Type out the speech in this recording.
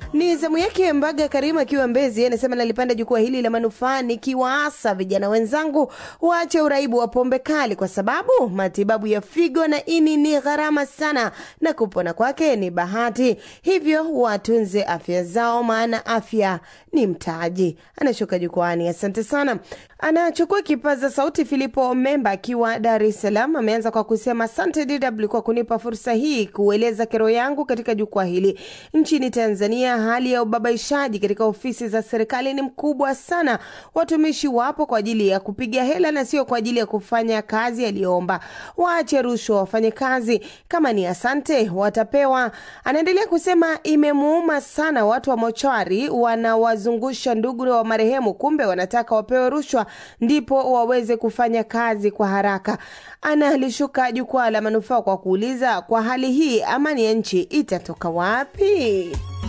Ni zamu yake Mbaga Karima akiwa Mbezi, anasema nalipanda jukwaa hili la manufaa nikiwaasa vijana wenzangu waache uraibu wa pombe kali kwa sababu matibabu ya figo na ini ni gharama sana na kupona kwake ni bahati. Hivyo watunze afya zao maana afya ni mtaji. Anashuka jukwani, asante sana. Anachukua kipaza sauti Filipo Memba akiwa Dar es Salaam, ameanza kwa kusema asante DW kwa kunipa fursa hii kueleza kero yangu katika jukwaa hili. Nchini Tanzania hali ya ubabaishaji katika ofisi za serikali ni mkubwa sana. Watumishi wapo kwa ajili ya kupiga hela na sio kwa ajili ya kufanya kazi aliyoomba. Waache rushwa wafanye kazi, kama ni asante watapewa. Anaendelea kusema imemuuma sana watu wa mochari wanawazungusha ndugu wa marehemu, kumbe wanataka wapewe rushwa ndipo waweze kufanya kazi kwa haraka. Analishuka jukwaa la manufaa kwa kuuliza kwa hali hii amani ya nchi itatoka wapi?